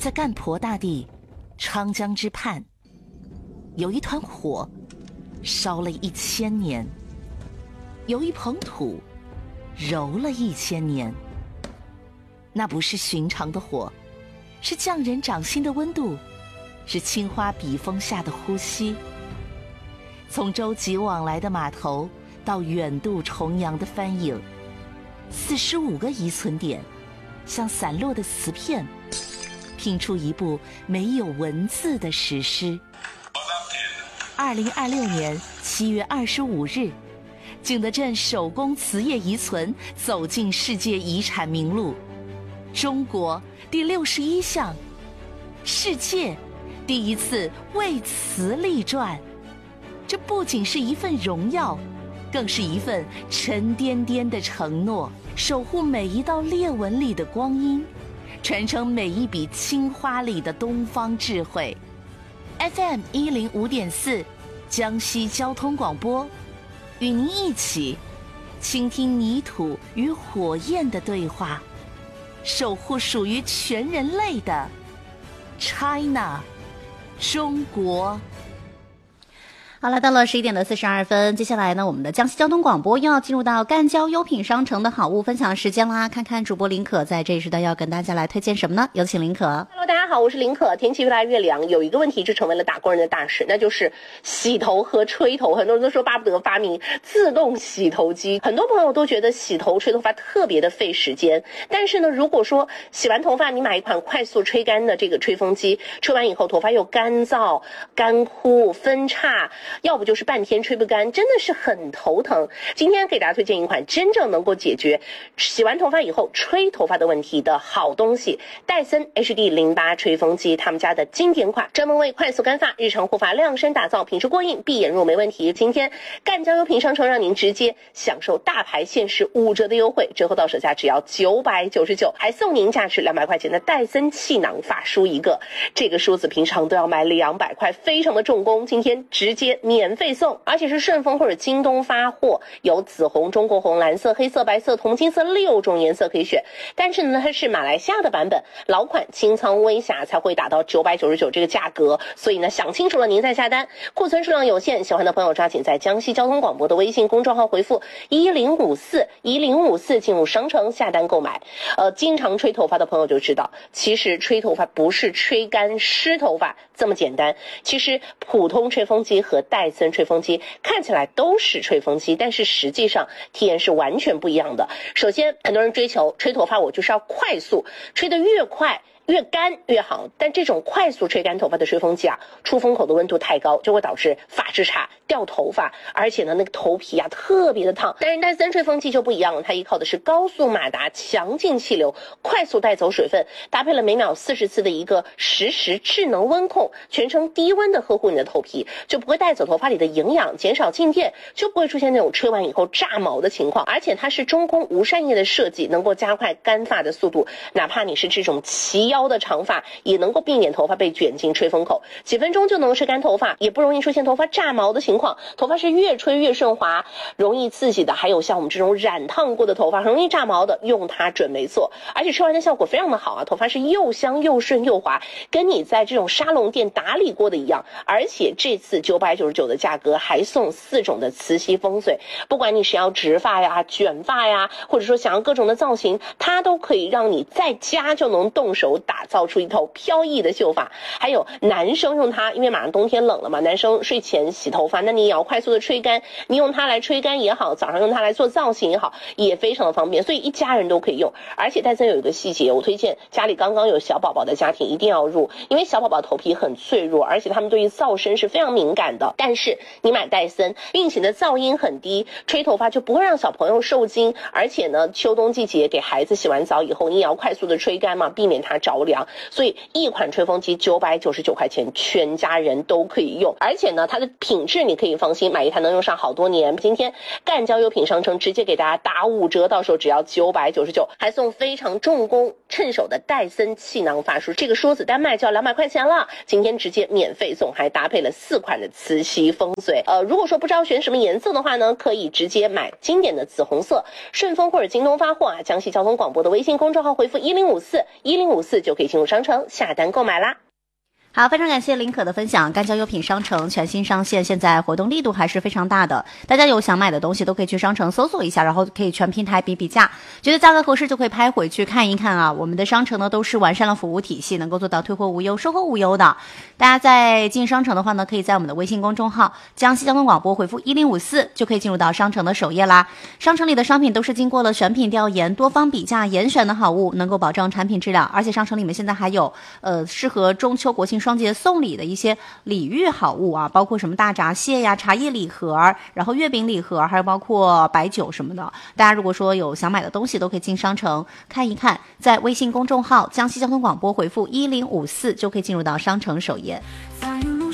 在干婆大地昌江之畔，有一团火烧了1000年，有一捧土揉了1000年。那不是寻常的火，是匠人掌心的温度，是青花笔锋下的呼吸。从舟楫往来的码头到远渡重洋的帆影，45个遗存点像散落的瓷片，拼出一部没有文字的史诗。2026年7月25日，景德镇手工瓷业遗存走进世界遗产名录，中国第61项，世界第一次为瓷立传。这不仅是一份荣耀，更是一份沉甸甸的承诺，守护每一道裂纹里的光阴，传承每一笔青花里的东方智慧。FM 105.4，江西交通广播，与您一起倾听泥土与火焰的对话，守护属于全人类的 China 中国。 好了，到了11点42分，接下来呢，我们的江西交通广播又要进入到赣交优品商城的好物分享时间啦。看看主播林可在这一时段要跟大家来推荐什么呢？有请林可。 Hello， 大家好，我是林可。天气越来越凉，有一个问题就成为了打工人的大事，那就是洗头和吹头。很多人都说巴不得发明自动洗头机，很多朋友都觉得洗头吹头发特别的费时间。但是呢，如果说洗完头发你买一款快速吹干的这个吹风机，吹完以后头发又干燥、干枯、分叉，要不就是半天吹不干，真的是很头疼。今天给大家推荐一款真正能够解决洗完头发以后吹头发的问题的好东西——戴森 HD08 吹风机，他们家的经典款，专门为快速干发、日常护发量身打造，品质过硬，闭眼入没问题。今天赣江优品商城让您直接享受大牌限时5折的优惠，折后到手价只要999，还送您价值200块钱的戴森气囊发梳一个。这个梳子平常都要买200块，非常的重工，今天直接免费送，而且是顺丰或者京东发货，有紫红、中国红、蓝色、黑色、白色、铜金色6种颜色可以选。但是呢，它是马来西亚的版本，老款清仓微瑕才会打到999这个价格，所以呢，想清楚了您再下单。库存数量有限，喜欢的朋友抓紧在江西交通广播的微信公众号回复1054进入商城下单购买。经常吹头发的朋友就知道，其实吹头发不是吹干湿头发这么简单。其实普通吹风机和戴森吹风机看起来都是吹风机，但是实际上体验是完全不一样的。首先，很多人追求吹头发我就是要快速，吹得越快越干越好，但这种快速吹干头发的吹风机啊，出风口的温度太高，就会导致发质差、掉头发，而且呢，那个头皮啊特别的烫。但是戴森吹风机就不一样了，它依靠的是高速马达、强劲气流，快速带走水分，搭配了每秒40次的一个实时智能温控，全程低温的呵护你的头皮，就不会带走头发里的营养，减少静电，就不会出现那种吹完以后炸毛的情况。而且它是中空无扇叶的设计，能够加快干发的速度，哪怕你是这种齐腰的长发，也能够避免头发被卷进吹风口，几分钟就能吹干头发，也不容易出现头发炸毛的情况。头发是越吹越顺滑，容易刺激的还有像我们这种染烫过的头发容易炸毛的，用它准没错。而且吹完的效果非常的好啊，头发是又香又顺又滑，跟你在这种沙龙店打理过的一样。而且这次999的价格还送4种的磁吸风水，不管你是要直发呀、卷发呀，或者说想要各种的造型，它都可以让你在家就能动手打造出一头飘逸的秀发。还有男生用它，因为马上冬天冷了嘛，男生睡前洗头发，那你也要快速的吹干，你用它来吹干也好，早上用它来做造型也好，也非常的方便，所以一家人都可以用。而且戴森有一个细节，我推荐家里刚刚有小宝宝的家庭一定要入，因为小宝宝头皮很脆弱，而且他们对于噪声是非常敏感的。但是你买戴森，并且呢噪音很低，吹头发就不会让小朋友受惊。而且呢，秋冬季节给孩子洗完澡以后，你也要快速的吹干嘛，避免它着凉。所以一款吹风机999块钱，全家人都可以用。而且呢，它的品质你可以放心，买一台能用上好多年。今天赣交优品商城直接给大家打5折，到手只要999，还送非常重工趁手的戴森气囊发梳，这个梳子单卖就要200块钱了，今天直接免费送，还搭配了4款的磁吸风水。如果说不知道选什么颜色的话呢，可以直接买经典的紫红色，顺丰或者京东发货啊，江西交通广播的微信公众号回复1054就可以进入商城下单购买啦。 好，非常感谢林可的分享。干胶优品商城全新上线，现在活动力度还是非常大的，大家有想买的东西都可以去商城搜索一下，然后可以全平台比比价，觉得价格合适就可以拍回去看一看啊。我们的商城呢都是完善了服务体系，能够做到退货无忧、售后无忧的。大家在进商城的话呢，可以在我们的微信公众号江西交通广播回复1054就可以进入到商城的首页啦。商城里的商品都是经过了选品调研、多方比价严选的好物，能够保证产品质量。而且商城里面现在还有适合中秋国庆双节送礼的一些礼遇好物啊，包括什么大闸蟹呀、茶叶礼盒，然后月饼礼盒，还有包括白酒什么的。大家如果说有想买的东西，都可以进商城看一看，在微信公众号江西交通广播回复1054就可以进入到商城首页。